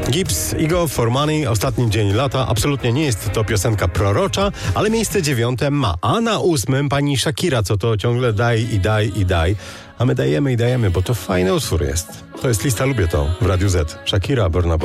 Gibbs, Ego for Money, ostatni dzień lata. Absolutnie nie jest to piosenka prorocza, ale miejsce 9 ma. A na 8 pani Shakira, co to ciągle daj i daj i daj. A my dajemy i dajemy, bo to fajny utwór jest. To jest lista Lubię To w Radiu Z. Shakira, Burna Boy.